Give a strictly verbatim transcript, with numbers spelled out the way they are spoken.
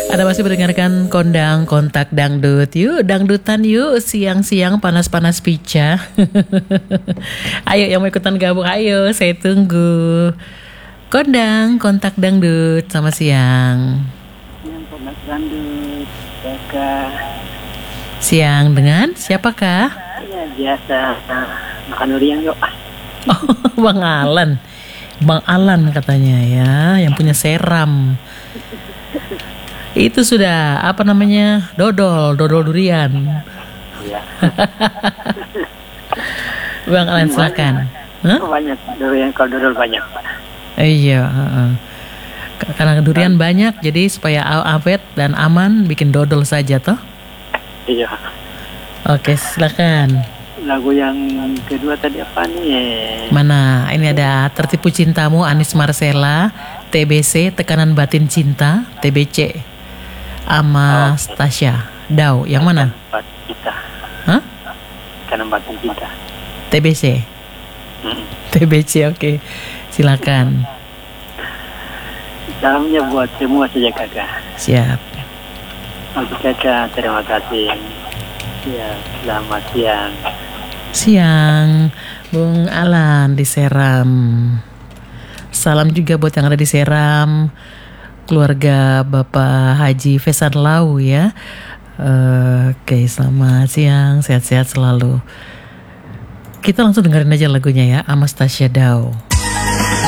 Anda masih mendengarkan Kondang Kontak Dangdut. Yuk dangdutan yuk, siang-siang panas-panas pica. Ayo yang mau ikutan gabung, ayo saya tunggu. Kondang Kontak Dangdut, selamat siang. Yang Kontak Dangdut, Kakak. Siang dengan siapakah? Ya biasa, makan durian yuk. Oh, Bang Alan. Bang Alan katanya ya, yang punya seram. Itu sudah apa namanya, dodol, dodol durian. Iya. Bang Alan silakan. Hah? Banyak durian, kalau dodol banyak Pak. Iya. Uh-uh. Karena durian banyak, jadi supaya awet dan aman, bikin dodol saja toh. Iya. Oke, silakan. Lagu yang kedua tadi apa nih? Mana? Ini ada Tertipu Cintamu, Anis Marcella, T B C, Tekanan Batin Cinta, T B C, sama Oh, Stasia Dau. Yang mana? Batin Cinta. Hah? Tekanan Batin Cinta. T B C. Hmm. T B C, oke. Silakan. Salamnya buat semua saja kakak. Siap. Untuk kakak terima kasih. Ya, selamat siang. Siang, Bung Alan di Seram. Salam juga buat yang ada di Seram, keluarga Bapak Haji Fesan Lau ya. Uh, Oke, selamat siang, sehat-sehat selalu. Kita langsung dengerin aja lagunya ya, sama Stasia Dau.